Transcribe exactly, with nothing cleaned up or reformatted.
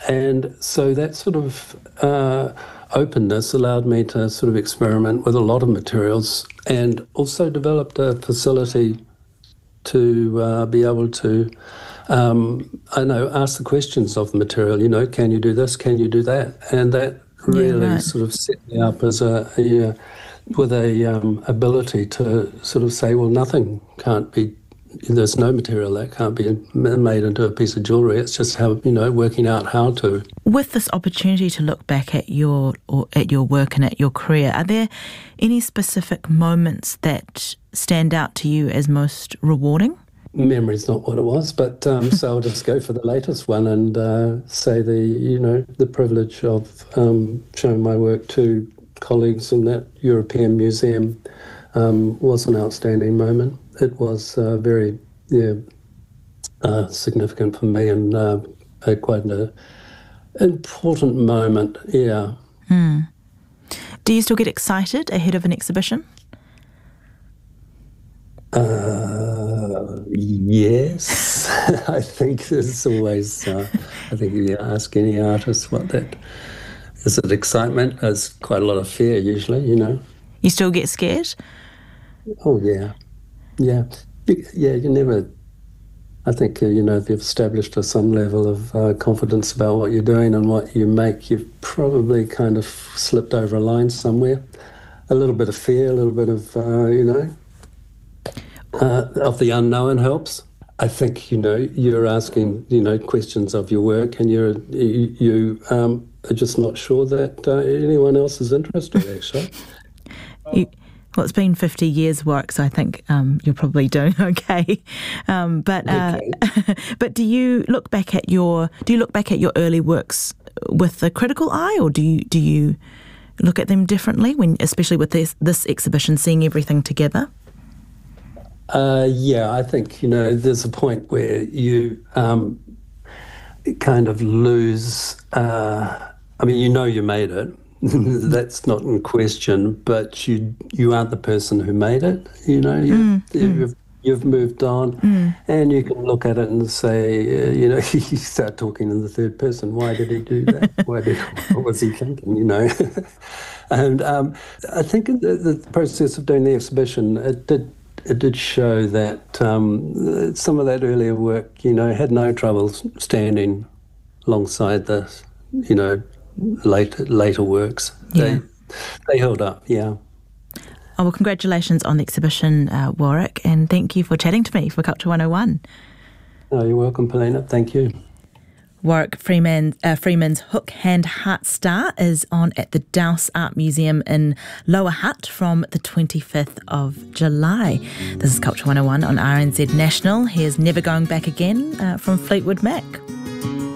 and so that sort of uh, openness allowed me to sort of experiment with a lot of materials, and also developed a facility to uh, be able to, um, I know, ask the questions of the material. You know, can you do this? Can you do that? And that really Yeah, right. sort of set me up as a, a with a um, ability to sort of say, well, nothing can't be. There's no material that can't be made into a piece of jewellery. It's just how, you know, working out how to. With this opportunity to look back at your or at your work and at your career, are there any specific moments that stand out to you as most rewarding? Memory's not what it was, but um, so I'll just go for the latest one and uh, say the, you know, the privilege of um, showing my work to colleagues in that European museum um, was an outstanding moment. It was uh, very, yeah, uh, significant for me, and uh, a quite an important moment, yeah. Hmm. Do you still get excited ahead of an exhibition? Uh, yes, I think there's always, uh, I think if you ask any artist what that, is it excitement? There's quite a lot of fear usually, you know. You still get scared? Oh, yeah. Yeah, yeah, you never, I think, uh, you know, if you've established a, some level of uh, confidence about what you're doing and what you make, you've probably kind of slipped over a line somewhere. A little bit of fear, a little bit of, uh, you know, uh, of the unknown helps. I think, you know, you're asking, you know, questions of your work, and you're, you, you um, are just not sure that uh, anyone else is interested, actually. You, Well, it's been fifty years' work, so I think um, you're probably doing okay. Um, but uh, okay. but do you look back at your do you look back at your early works with a critical eye, or do you do you look at them differently when, especially with this this exhibition, seeing everything together? Uh, yeah, I think, you know, there's a point where you um, kind of lose. Uh, I mean, you know, you made it. That's not in question, but you you aren't the person who made it. You know, you, Mm, you've mm. you've moved on, Mm. and you can look at it and say, uh, you know, you start talking in the third person. Why did he do that? Why did? What was he thinking? You know, and um, I think the, the process of doing the exhibition, it did it did show that um, some of that earlier work, you know, had no troubles standing alongside this, you know, later later works. Yeah. They they held up, yeah. Oh, well, congratulations on the exhibition, uh, Warwick, and thank you for chatting to me for Culture one oh one. Oh, you're welcome, Paulina. Thank you. Warwick Freeman, uh, Freeman's Hook Hand Heart Star is on at the Dowse Art Museum in Lower Hutt from the twenty-fifth of July. This is Culture one oh one on R N Z National. Here's Never Going Back Again uh, from Fleetwood Mac.